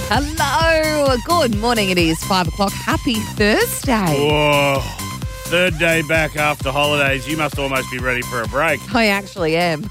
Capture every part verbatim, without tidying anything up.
Hello. Good morning. It is five o'clock. Happy Thursday. Whoa. Third day back after holidays. You must almost be ready for a break. I actually am.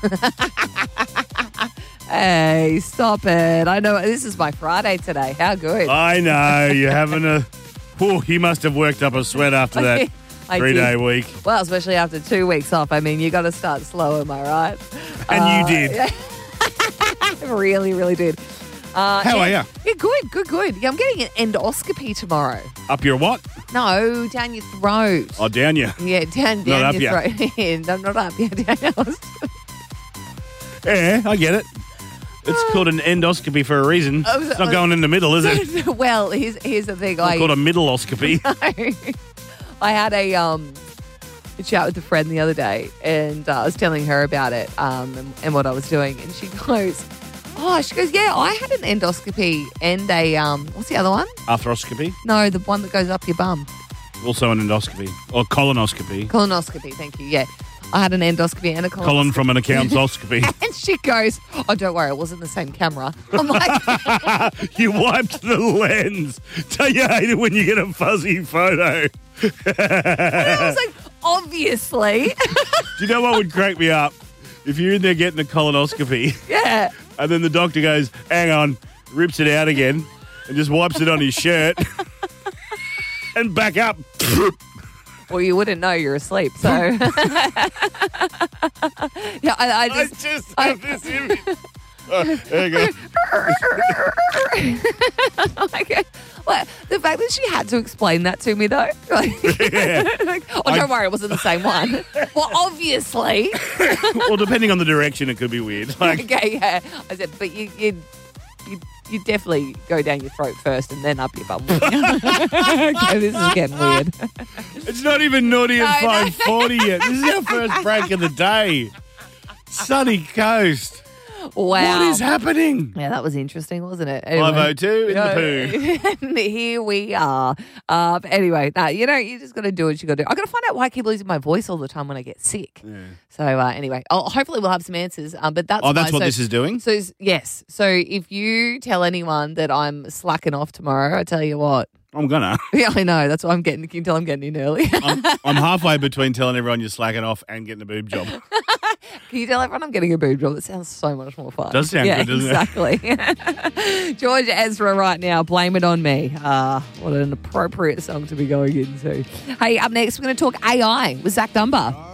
Hey, stop it. I know this is my Friday today. How good. I know. You're having a... Whew, you must have worked up a sweat after that I three-day did. week. Well, especially after two weeks off. I mean, you got to start slow, am I right? And Uh, you did. Yeah. really, really did. Uh, How yeah, are you? Yeah, good, good, good. Yeah, I'm getting an endoscopy tomorrow. Up your what? No, down your throat. Oh, down you. Yeah, down, down up your ya. throat. Yeah, no, not up. Yeah, down. Yeah, I get it. It's called an endoscopy for a reason. I was- It's I not was- going in the middle, is it? It's Well, here's here's the thing. I called a middleoscopy. I had a um a chat with a friend the other day, and uh, I was telling her about it um and, and what I was doing, and she goes, "Oh, she goes, yeah, I had an endoscopy and a um what's the other one? Arthroscopy. No, the one that goes up your bum, Also an endoscopy. Or colonoscopy. colonoscopy. Thank you. Yeah, I had an endoscopy and a colonoscopy." Colon from an accountsoscopy. And she goes, "Oh, don't worry, it wasn't the same camera." I'm like, You wiped the lens. Don't you hate it when you get a fuzzy photo? I was like, obviously, Do you know what would crack me up? If you're in there getting a colonoscopy yeah. and then the doctor goes, hang on, rips it out again and just wipes it on his shirt and back up. Well, you wouldn't know you're asleep, so yeah. I, I I just. just I- have this image. Oh, there you go. Like, well, the fact that she had to explain that to me, though. Like, Yeah. like, oh, don't I- worry, it wasn't the same one. Well, obviously. Well, depending on the direction, it could be weird. Like, Okay, yeah. I said, but you, you, you, you definitely go down your throat first and then up your bum. Okay, this is getting weird. it's not even naughty at No, no. five forty yet. This is our first break of the day. Sunny coast. Wow. What is happening? Yeah, that was interesting, wasn't it? five oh two in the poo. the poo. Here we are. Uh, but anyway, no, you know, you just got to do what you got to do. I got to find out why I keep losing my voice all the time when I get sick. Yeah. So uh, anyway, oh, hopefully we'll have some answers. Um, but that's Oh, that's why. what So- this is doing? So yes. So if you tell anyone that I'm slacking off tomorrow, I tell you what. I'm gonna. Yeah, I know. That's why I'm getting. Can you tell I'm getting in early? I'm, I'm halfway between telling everyone you're slacking off and getting a boob job. Can you tell everyone I'm getting a boob job? That sounds so much more fun. Does sound yeah, good, doesn't it? exactly. George Ezra right now, Blame It On Me. Uh, what an appropriate song to be going into. Hey, up next, we're going to talk A I with Zach Dunbar.